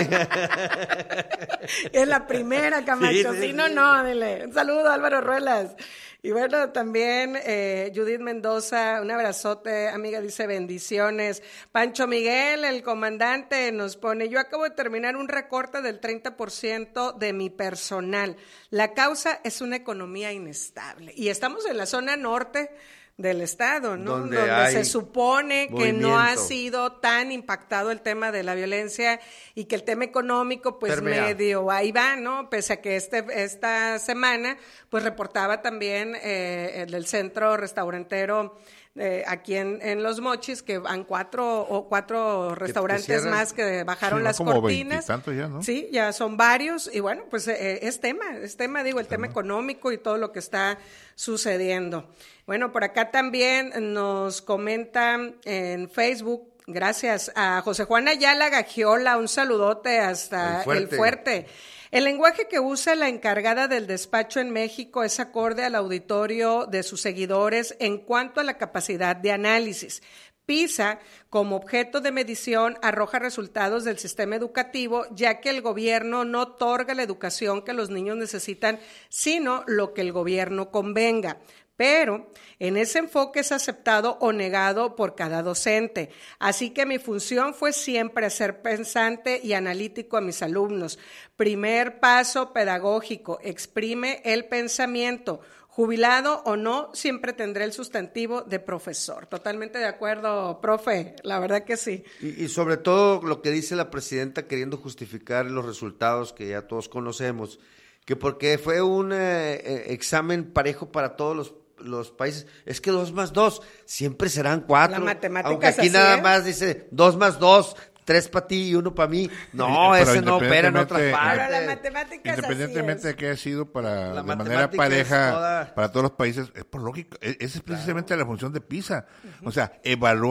Es la primera, Camacho. Sí, Sí, sí, sí, no, sí. no, dile. Un saludo a Álvaro Ruelas. Y bueno, también eh, Judith Mendoza, un abrazote, amiga, dice bendiciones. Pancho Miguel, el comandante, nos pone, yo acabo de terminar un recorte del treinta por ciento de mi personal. La causa es una economía inestable. Y estamos en la zona norte del estado, ¿no? Donde Donde hay se supone que no ha movimiento. sido tan impactado el tema de la violencia y que el tema económico pues Permea. medio ahí va, ¿no? Pese a que este esta semana pues reportaba también eh, el del centro restaurantero eh, aquí en, en Los Mochis que van cuatro o cuatro restaurantes cierran. más que bajaron Sí, ¿no? las Como cortinas. veintitantos ya, ¿no? Sí, ya son varios y bueno, pues eh, es tema, es tema, digo, el tema económico y todo lo que está sucediendo. Bueno, por acá también nos comentan en Facebook, gracias a José Juan Ayala Gagiola, un saludote hasta El Fuerte. El Fuerte. El lenguaje que usa la encargada del despacho en México es acorde al auditorio de sus seguidores en cuanto a la capacidad de análisis. PISA, como objeto de medición, arroja resultados del sistema educativo, ya que el gobierno no otorga la educación que los niños necesitan, sino lo que el gobierno convenga. Pero en ese enfoque es aceptado o negado por cada docente. Así que mi función fue siempre ser pensante y analítico a mis alumnos. Primer paso pedagógico, exprime el pensamiento. Jubilado o no, siempre tendré el sustantivo de profesor. Totalmente de acuerdo, profe, la verdad que sí. Y, y sobre todo lo que dice la presidenta queriendo justificar los resultados que ya todos conocemos, que porque fue un eh, eh, examen parejo para todos los los países, es que dos más dos siempre serán cuatro. La matemática aunque es aquí así, nada ¿eh? más dice dos más dos, tres para ti y uno para mí. No, Pero ese no opera en otra independientemente- parte. Pero la matemática es Independientemente así de es. que haya sido para La de manera matemática pareja es toda- para todos los países, es por lógica, e- esa es precisamente la función de PISA. O sea, evaluar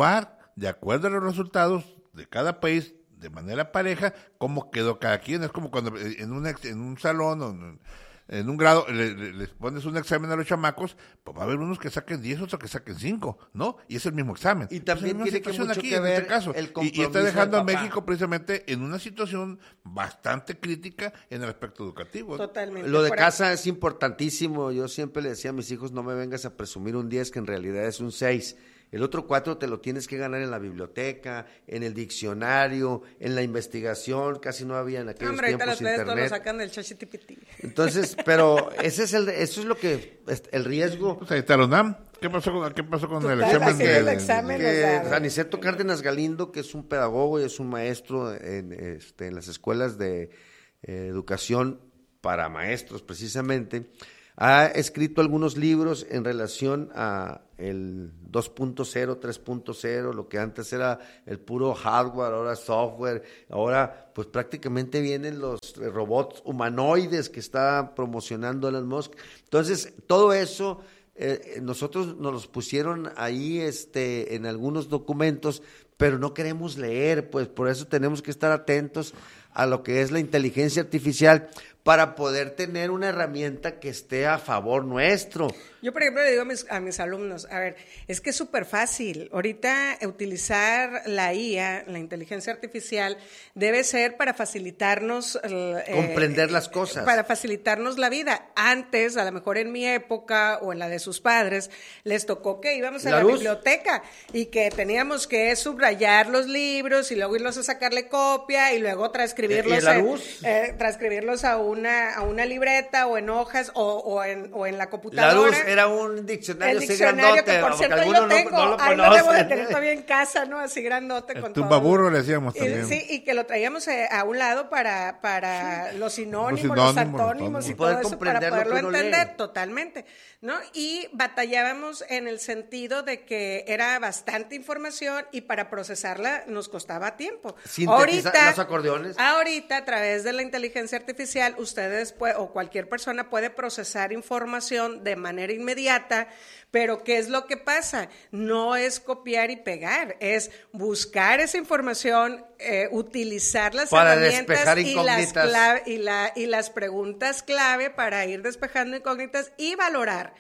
de acuerdo a los resultados de cada país, de manera pareja, cómo quedó cada quien. Es como cuando en un, ex, en un salón o en, en un grado le, le, les pones un examen a los chamacos, pues va a haber unos que saquen diez, otros que saquen cinco, ¿no? Y es el mismo examen. Y también pues tiene que mucho aquí, que en ver este caso. el y, compromiso y está dejando a del papá. México precisamente en una situación bastante crítica en el aspecto educativo. Totalmente. Lo de Por casa es importantísimo. Yo siempre le decía a mis hijos, no me vengas a presumir un diez que en realidad es un seis. El otro cuatro te lo tienes que ganar en la biblioteca, en el diccionario, en la investigación. Casi no había en aquellos Hombre, ahorita tiempos los todos lo internet. sacan del ChatGPT. Entonces, pero ese es el, eso es lo que, el riesgo. Pues ahí está la UNAM. ¿Qué pasó con, qué pasó con el Total, examen? así de, el examen. Que o sea, Aniceto Cárdenas Galindo, que es un pedagogo y es un maestro en, este, en las escuelas de eh, educación para maestros precisamente, ha escrito algunos libros en relación a el dos punto cero, tres punto cero, lo que antes era el puro hardware, ahora software, ahora pues prácticamente vienen los robots humanoides que está promocionando Elon Musk. Entonces, todo eso eh, nosotros nos los pusieron ahí este en algunos documentos, pero no queremos leer, pues por eso tenemos que estar atentos a lo que es la inteligencia artificial para poder tener una herramienta que esté a favor nuestro. Yo, por ejemplo, le digo a mis, a mis alumnos, a ver, es que es súper fácil. Ahorita utilizar la I A, la inteligencia artificial, debe ser para facilitarnos... Eh, comprender las cosas. Para facilitarnos la vida. Antes, a lo mejor en mi época o en la de sus padres, les tocó que íbamos a la, la biblioteca y que teníamos que subrayar los libros y luego irlos a sacarle copia y luego transcribirlos, la en, eh, transcribirlos a una, a una libreta o en hojas o, o, en, o en la computadora. La luz era un diccionario, el diccionario así grandote, que por cierto yo no, tengo, no, no lo ahí lo debo de conocen. tener todavía en casa, ¿no? Así grandote el con tumbaburro todo. le decíamos también. Y, sí, y que lo traíamos eh, a un lado para, para los sinónimos, los los, sinónimos, antónimos los y poder todo eso para comprender lo poderlo que uno entender lee. totalmente, ¿no? Y batallábamos en el sentido de que era bastante información y para procesarla nos costaba tiempo. Sintetizar Ahorita, los acordeones. ahorita a través de la inteligencia artificial ustedes puede, o cualquier persona puede procesar información de manera inmediata, pero ¿qué es lo que pasa? No es copiar y pegar, es buscar esa información, eh, utilizar las para herramientas y las, incógnitas. y, la, y las preguntas clave para ir despejando incógnitas y valorar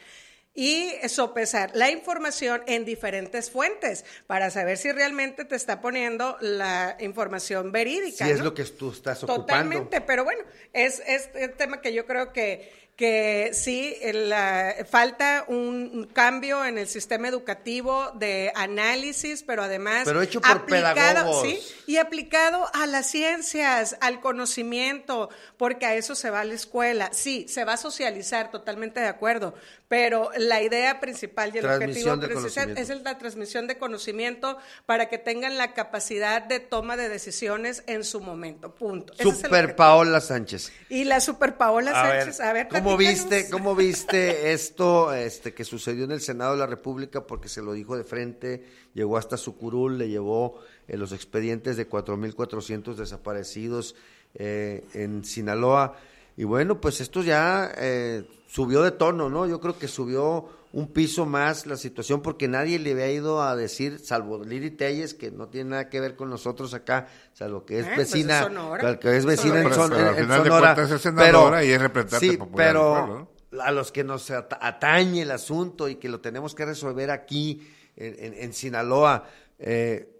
y sopesar la información en diferentes fuentes para saber si realmente te está poniendo la información verídica. Si es ¿no? lo que tú estás ocupando. Totalmente, pero bueno, es, es el tema que yo creo que que sí, la, falta un, un cambio en el sistema educativo de análisis, pero además pero hecho por aplicado, pedagogos. ¿sí? Y aplicado a las ciencias, al conocimiento, porque a eso se va a la escuela. Sí, se va a socializar, totalmente de acuerdo, pero la idea principal y el objetivo principal es la transmisión de conocimiento para que tengan la capacidad de toma de decisiones en su momento, punto. Super Paola Sánchez. Y la Super Paola a Sánchez, ver, a ver, ¿cómo viste, cómo viste esto este, que sucedió en el Senado de la República? Porque se lo dijo de frente, llegó hasta su curul, le llevó eh, los expedientes de cuatro mil cuatrocientos desaparecidos eh, en Sinaloa. Y bueno, pues esto ya eh, subió de tono, ¿no? Yo creo que subió un piso más la situación porque nadie le había ido a decir, salvo Lili Telles, que no tiene nada que ver con nosotros acá, salvo que es eh, vecina, pues es Sonora. que es vecina en, son, pero, en, pero en Sonora, es senadora pero, y es representante sí, popular pero del pueblo, ¿no? A los que nos atañe el asunto y que lo tenemos que resolver aquí en, en, en Sinaloa, eh,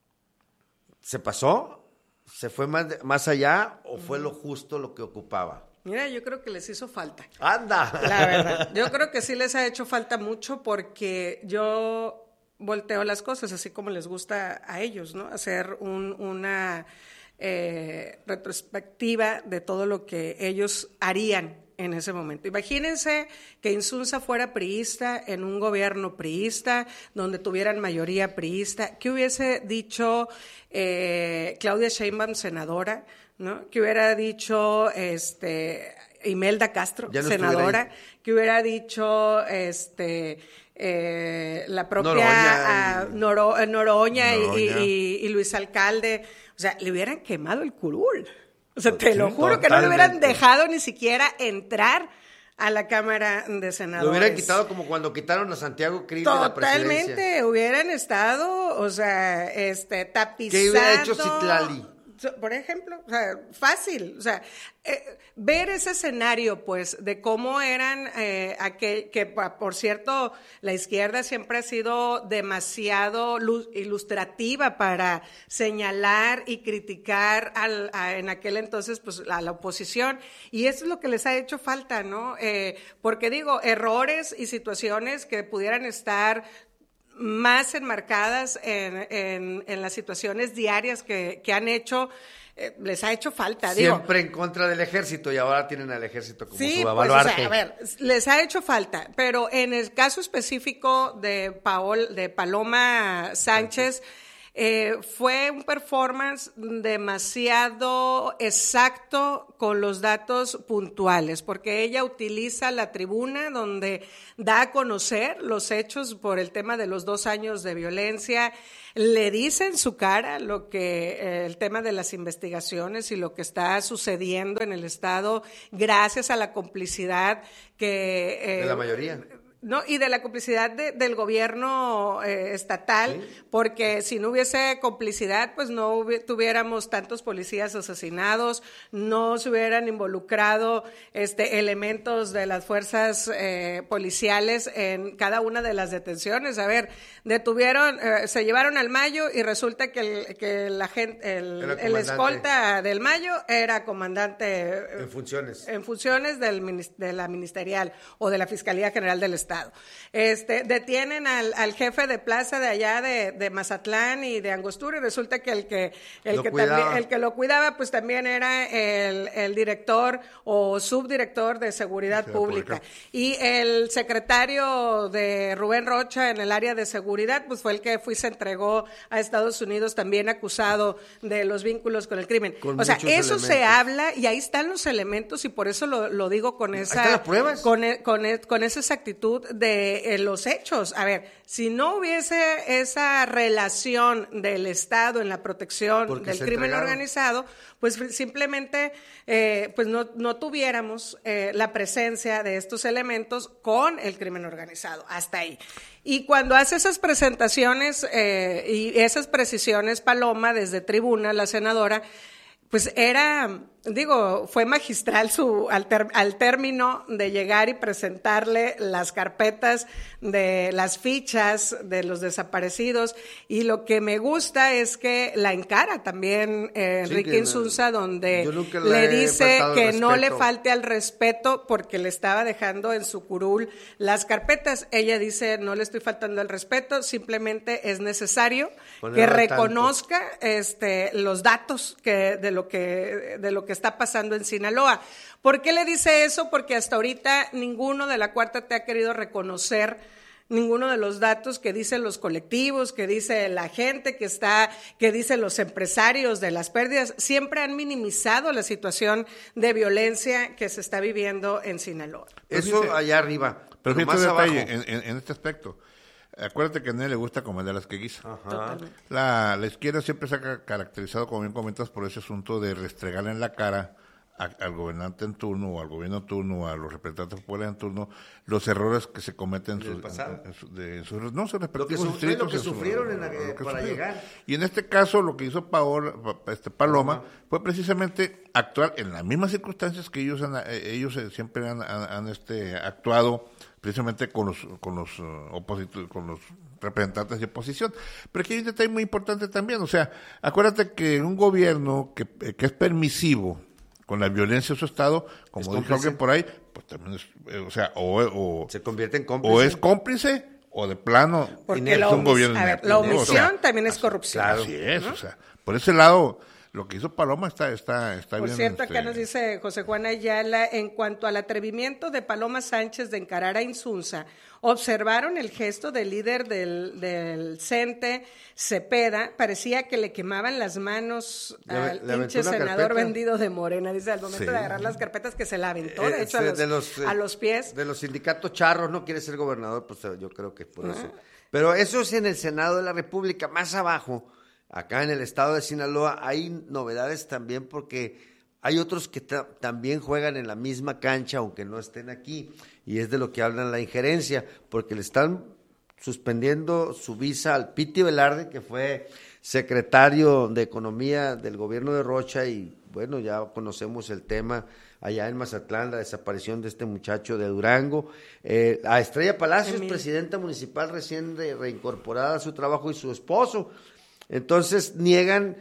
¿se pasó? ¿Se fue más, de, más allá o fue lo justo lo que ocupaba? Mira, yo creo que les hizo falta. ¡Anda! La verdad, yo creo que sí les ha hecho falta mucho porque yo volteo las cosas así como les gusta a ellos, ¿no? Hacer un, una eh, retrospectiva de todo lo que ellos harían en ese momento. Imagínense que Insunza fuera priista en un gobierno priista, donde tuvieran mayoría priista. ¿Qué hubiese dicho eh, Claudia Sheinbaum, senadora? ¿No? Que hubiera dicho este Imelda Castro, no senadora, que hubiera dicho este eh, la propia Noroña, y, Noro, Noroña, Noroña. Y, y, y Luis Alcalde, o sea, le hubieran quemado el curul. O sea, te sí, lo juro totalmente. Que no le hubieran dejado ni siquiera entrar a la Cámara de Senadores. Lo hubieran quitado como cuando quitaron a Santiago Krill de la presidencia. Totalmente, hubieran estado, o sea, este, tapizado. ¿Qué hubiera hecho Citlali? Por ejemplo, o sea, fácil, o sea, eh, ver ese escenario, pues, de cómo eran, eh, aquel, que por cierto, la izquierda siempre ha sido demasiado luz, ilustrativa para señalar y criticar al, a, en aquel entonces, pues, a la oposición, y eso es lo que les ha hecho falta, ¿no? Eh, porque digo, errores y situaciones que pudieran estar más enmarcadas en, en, en las situaciones diarias que, que han hecho, eh, les ha hecho falta. Siempre digo, en contra del ejército y ahora tienen al ejército como sí, su pues, baluarte. o sea, a ver, les ha hecho falta, pero en el caso específico de Paol, de Paloma Sánchez, Eh, fue un performance demasiado exacto con los datos puntuales, porque ella utiliza la tribuna donde da a conocer los hechos por el tema de los dos años de violencia, le dice en su cara lo que eh, el tema de las investigaciones y lo que está sucediendo en el Estado gracias a la complicidad que... Eh, de la mayoría. No, y de la complicidad de, del gobierno eh, estatal, ¿sí? Porque si no hubiese complicidad, pues no hubi- tuviéramos tantos policías asesinados, no se hubieran involucrado este, elementos de las fuerzas eh, policiales en cada una de las detenciones. A ver, detuvieron, eh, se llevaron al Mayo y resulta que el, que la gente, el, el escolta del Mayo era comandante en funciones, en funciones del, de la ministerial o de la Fiscalía General del Estado. Este, detienen al, al jefe de plaza de allá de, de Mazatlán y de Angostura y resulta que el que el lo que cuidaba. también el que lo cuidaba pues también era el, el director o subdirector de seguridad sí, pública. pública y el secretario de Rubén Rocha en el área de seguridad pues fue el que fue y se entregó a Estados Unidos también acusado de los vínculos con el crimen. Con o sea, eso elementos. Se habla y ahí están los elementos y por eso lo, lo digo con esa con, con, con esa exactitud de eh, los hechos. A ver, si no hubiese esa relación del Estado en la protección Porque del crimen entregaron. organizado, pues simplemente eh, pues no, no tuviéramos eh, la presencia de estos elementos con el crimen organizado. Hasta ahí. Y cuando hace esas presentaciones eh, y esas precisiones, Paloma, desde tribuna, la senadora, pues era, digo, fue magistral su al, ter, al término de llegar y presentarle las carpetas de las fichas de los desaparecidos y lo que me gusta es que la encara también eh, sí, Enrique Insunza donde le dice que no le falte al respeto porque le estaba dejando en su curul las carpetas. Ella dice no le estoy faltando al respeto, simplemente es necesario Ponerlo que reconozca tanto. este los datos que de lo que de lo que está pasando en Sinaloa. ¿Por qué le dice eso? Porque hasta ahorita ninguno de la Cuarta T ha querido reconocer ninguno de los datos que dicen los colectivos, que dice la gente que está, que dicen los empresarios de las pérdidas. Siempre han minimizado la situación de violencia que se está viviendo en Sinaloa. Eso fíjate, allá arriba, pero, pero más detalle abajo. En, en, en este aspecto. Acuérdate que a nadie le gusta comer de las que guisa. La, la izquierda siempre se ha caracterizado, como bien comentas, por ese asunto de restregarle en la cara a, al gobernante en turno o al gobierno en turno o a los representantes populares en turno los errores que se cometen en sus, en, en, su, de, en sus, no, sus respectivos lo que, sufrí, lo que sufrieron su, en la, lo que para sufrieron. llegar. Y en este caso lo que hizo Paola, este, Paloma uh-huh. fue precisamente actuar en las mismas circunstancias que ellos han, ellos siempre han, han, han este, actuado precisamente con los con los uh, opositores, con los representantes de oposición. Pero aquí hay un detalle muy importante también, o sea, acuérdate que un gobierno que, que es permisivo con la violencia de su estado, como dijo alguien por ahí, pues también es, eh, o sea, o, o se convierte en cómplice. O es cómplice o de plano porque la, un gobierno a ver, la omisión o sea, también es corrupción. Claro, así es, ¿no? O sea, por ese lado lo que hizo Paloma está está está Por bien. Por cierto, este... acá nos dice José Juan Ayala, en cuanto al atrevimiento de Paloma Sánchez de encarar a Insunza, observaron el gesto del líder del, del CENTE, Cepeda, parecía que le quemaban las manos le, al le pinche senador carpeta. Vendido de Morena, dice, al momento sí. de agarrar las carpetas que se la aventó, de hecho, eh, a, los, de los, a los pies. De los sindicatos charros, no quiere ser gobernador, pues yo creo que por uh-huh. eso. Pero eso es en el Senado de la República, más abajo. Acá en el estado de Sinaloa hay novedades también porque hay otros que ta- también juegan en la misma cancha, aunque no estén aquí, y es de lo que hablan la injerencia, porque le están suspendiendo su visa al Piti Velarde, que fue secretario de Economía del gobierno de Rocha, y bueno, ya conocemos el tema allá en Mazatlán, la desaparición de este muchacho de Durango. Eh, a Estrella Palacios, Emil. presidenta municipal recién re- reincorporada a su trabajo, y su esposo. Entonces niegan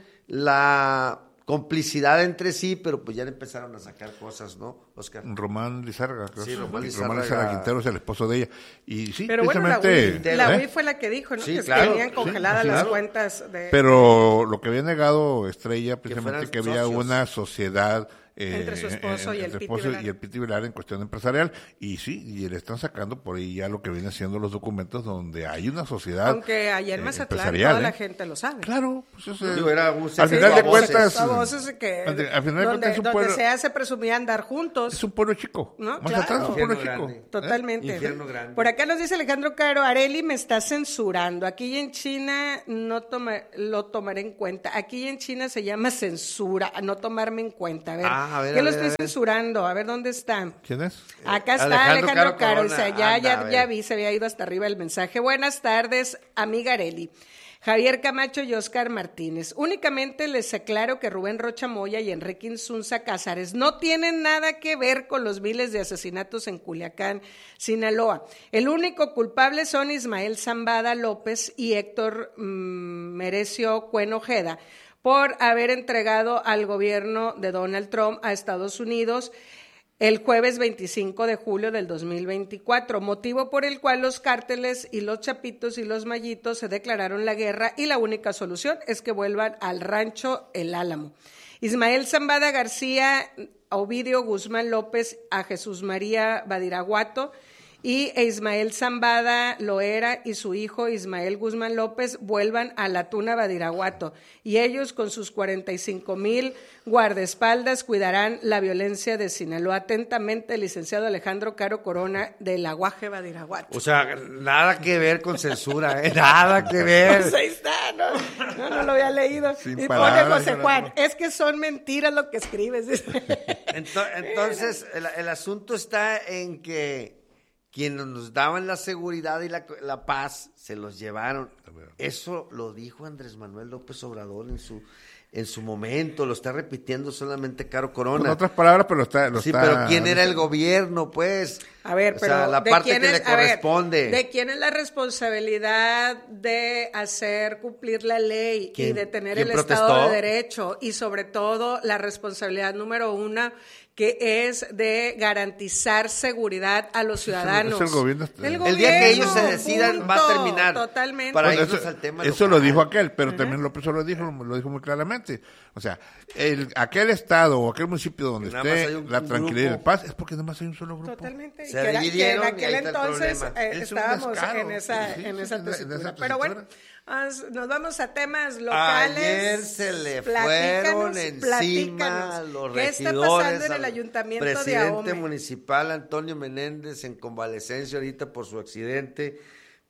la complicidad entre sí, pero pues ya le empezaron a sacar cosas, ¿no, Oscar? Román Lizárraga, creo. Sí, Román Román Lizárraga. Lizárraga Quintero es el esposo de ella. Y sí, Pero bueno, la U precisamente... I, la ¿eh? U I fue la que dijo, ¿no? Sí, que claro, tenían sí, congeladas sí, las claro. cuentas de... Pero lo que había negado Estrella, precisamente fueran que, había socios. una sociedad eh, Entre su esposo y el entre Piti esposo Velarde. y el Piti Velarde en cuestión empresarial. Y sí, y le están sacando por ahí ya lo que vienen siendo los documentos donde hay una sociedad Aunque allá en eh, Mazatlán empresarial, toda la ¿eh? gente lo sabe. Claro, pues eso es- Digo, era un al secreto final de a voces. cuentas, A voces que, al, al final de donde, cuentas es un donde pueblo, se hace presumir andar juntos. es un pueblo chico. No, Mazatlán claro. es un pueblo Infierno chico. grande. Totalmente. Infierno grande. Por acá nos dice Alejandro Caro, Areli me está censurando. Aquí en China no toma, lo tomaré en cuenta. Aquí en China se llama censura, no tomarme en cuenta. A ver, Ah, a ver, ¿qué a lo ver, estoy a ver. censurando? A ver, ¿dónde está? ¿Quién es? Acá está Alejandro Alejandro, Caro Caro, Corona. o sea, ya, Anda, a ya, ver. ya vi, se había ido hasta arriba el mensaje. Buenas tardes, amiga Areli. Javier Camacho y Oscar Martínez. Únicamente les aclaro que Rubén Rocha Moya y Enrique Insunza Cázares no tienen nada que ver con los miles de asesinatos en Culiacán, Sinaloa. El único culpable son Ismael Zambada López y Héctor mm, Merecio Cuenojeda por haber entregado al gobierno de Donald Trump a Estados Unidos el jueves veinticinco de julio del dos mil veinticuatro, motivo por el cual los cárteles y los chapitos y los mallitos se declararon la guerra y la única solución es que vuelvan al rancho El Álamo. Ismael Zambada García, a Ovidio Guzmán López, a Jesús María Badiraguato y e Ismael Zambada Loera y su hijo Ismael Guzmán López vuelvan a la Tuna Badiraguato y ellos con sus cuarenta y cinco mil guardaespaldas cuidarán la violencia de Sinaloa. Atentamente, el licenciado Alejandro Caro Corona del Aguaje Badiraguato. O sea, nada que ver con censura, ¿eh? Nada que ver. Pues ahí está, ¿no? No, no lo había leído. Sin Y pone palabras, José no, Juan, no. es que son mentiras lo que escribes. Ento- Entonces, el, el asunto está en que quienes nos daban la seguridad y la, la paz se los llevaron. Eso lo dijo Andrés Manuel López Obrador en su en su momento, lo está repitiendo solamente Caro Corona. Con otras palabras, pero está... Lo Sí, está- pero ¿quién era el gobierno, pues? A ver, O pero sea, la ¿de parte quién que es- le a ver, corresponde. ¿de quién es la responsabilidad de hacer cumplir la ley y ¿Quién- de tener quién el protestó? Estado de Derecho? Y sobre todo la responsabilidad número una, que es de garantizar seguridad a los ciudadanos. es el gobierno. El día que ellos se gobierno, decidan, va a punto, terminar. Totalmente. Para Bueno, irnos eso, al tema eso local. lo dijo aquel, pero también López lo dijo, lo dijo muy claramente. O sea, el, aquel estado o aquel municipio donde Nada más esté hay un- la un tranquilidad y grupo. la paz es porque nada más hay un solo grupo. Totalmente. Se Y que era- que dividieron en y aquel ahí está el entonces problema. eh, Es un estábamos descaro. en esa, Sí, sí, en sí, esa en esa tesitura. tesitura. Pero bueno, as- nos vamos a temas locales. Ayer se le Platícanos, fueron encima platícanos. a los ¿Qué está regidores, pasando en el al ayuntamiento de presidente Ahome? municipal Antonio Menéndez en convalecencia ahorita por su accidente?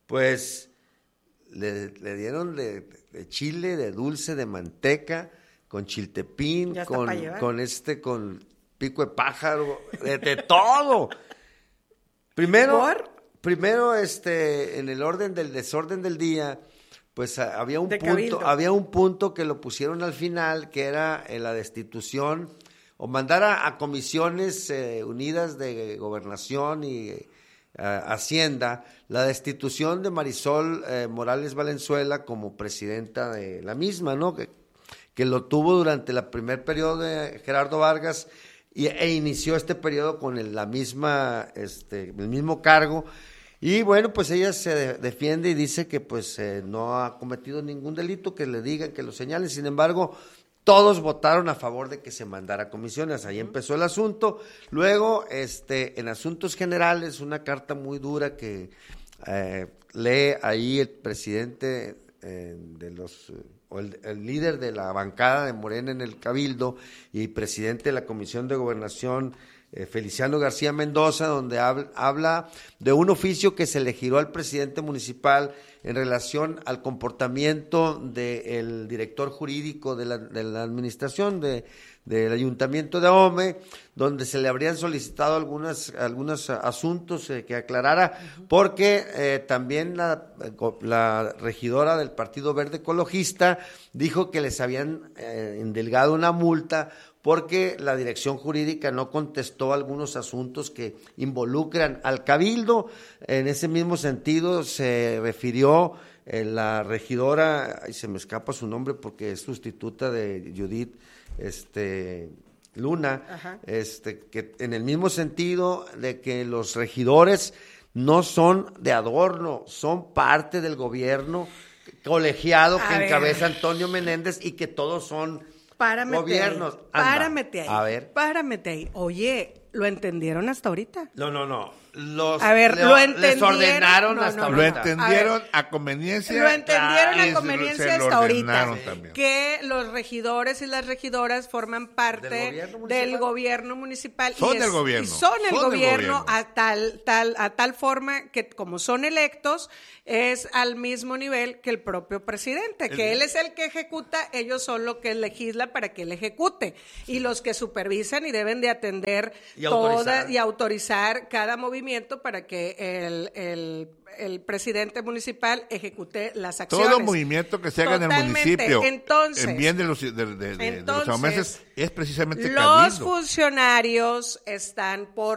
Pues le, le dieron de, de chile, de dulce, de manteca, con chiltepín, Ya está con, pa' llevar. con este, con pico de pájaro, de, de todo. Primero, ¿Por? primero, este, en el orden del desorden del día, pues a- había un De punto, cabildo. había un punto que lo pusieron al final, que era eh, la destitución o mandar a, a comisiones eh, unidas de gobernación y eh, Hacienda la destitución de Marisol eh, Morales Valenzuela como presidenta de la misma, ¿no? Que, que lo tuvo durante el primer periodo de Gerardo Vargas y, e inició este periodo con el, la misma, este, el mismo cargo. Y bueno, pues ella se de- defiende y dice que pues eh, no ha cometido ningún delito, que le digan, que lo señalen. Sin embargo, todos votaron a favor de que se mandara a comisiones. Ahí empezó el asunto. Luego, este, en asuntos generales, una carta muy dura que eh, lee ahí el presidente eh, de los, eh, o el, el líder de la bancada de Morena en el Cabildo y presidente de la Comisión de Gobernación, eh, Feliciano García Mendoza, donde habla, habla de un oficio que se le giró al presidente municipal en relación al comportamiento del director jurídico de la, de la administración de, del ayuntamiento de Ahome, donde se le habrían solicitado algunas, algunos asuntos eh, que aclarara, porque eh, también la, la regidora del Partido Verde Ecologista dijo que les habían eh, endilgado una multa porque la dirección jurídica no contestó algunos asuntos que involucran al cabildo. En ese mismo sentido se refirió eh, la regidora, y se me escapa su nombre porque es sustituta de Judith este, Luna, Ajá. este que en el mismo sentido de que los regidores no son de adorno, son parte del gobierno colegiado A que ver. encabeza Antonio Menéndez y que todos son Párame gobiernos. Ahí, párame ahí. A ver. Párame ahí. Oye, ¿lo entendieron hasta ahorita? No, no, no. Los, a ver, le, lo entendieron. Les ordenaron no, hasta no, ahorita. Lo entendieron a, a conveniencia. Lo entendieron ah, a conveniencia hasta ahorita. También. Que los regidores y las regidoras forman parte del gobierno municipal. Del gobierno municipal son y del es, gobierno. Y son el son gobierno, gobierno a tal, tal, a tal forma que como son electos, es al mismo nivel que el propio presidente, el, que él es el que ejecuta, ellos son los que legisla para que él ejecute. Sí. Y los que supervisan y deben de atender y toda autorizar. y autorizar cada movimiento para que El, el, el presidente municipal ejecute las acciones. Todo movimiento que se haga Totalmente. en el municipio entonces, en bien de los, de, de, de, entonces, de los ahumeses es precisamente los cabildo. funcionarios están por